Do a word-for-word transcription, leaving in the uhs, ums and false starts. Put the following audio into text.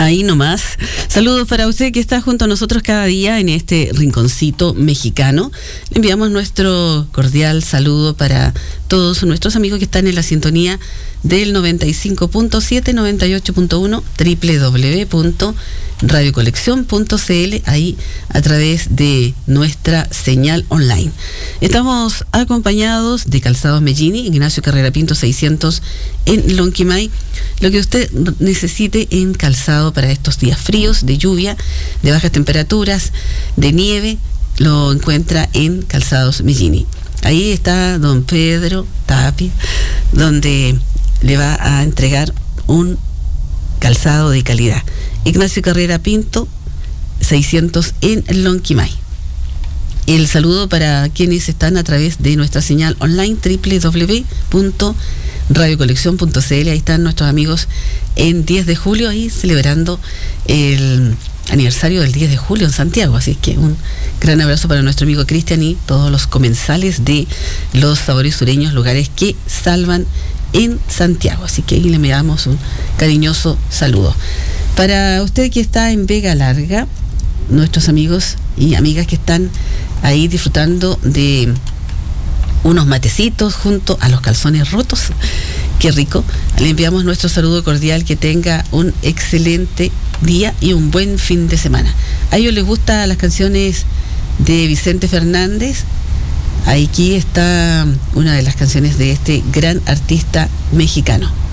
Ahí nomás. Saludos para usted que está junto a nosotros cada día en este rinconcito mexicano. Le enviamos nuestro cordial saludo para todos nuestros amigos que están en la sintonía del noventa y cinco punto siete, noventa y ocho punto uno, doble u doble u doble u punto radio colección punto c l, ahí a través de nuestra señal online. Estamos acompañados de Calzados Mellini, Ignacio Carrera Pinto seiscientos en Lonquimay. Lo que usted necesite en calzado para estos días fríos, de lluvia, de bajas temperaturas, de nieve, lo encuentra en Calzados Mellini. Ahí está don Pedro Tapia, donde le va a entregar un calzado de calidad. Ignacio Carrera Pinto seiscientos en Lonquimay. El saludo para quienes están a través de nuestra señal online doble u doble u doble u punto radio colección punto c l. Ahí están nuestros amigos en diez de julio, ahí celebrando el aniversario del diez de julio en Santiago. Así es que un gran abrazo para nuestro amigo Cristian y todos los comensales de los Sabores Sureños, lugares que salvan en Santiago. Así que ahí le enviamos un cariñoso saludo. Para usted que está en Vega Larga, nuestros amigos y amigas que están ahí disfrutando de unos matecitos junto a los calzones rotos, qué rico, le enviamos nuestro saludo cordial, que tenga un excelente día y un buen fin de semana. A ellos les gustan las canciones de Vicente Fernández. Aquí está una de las canciones de este gran artista mexicano.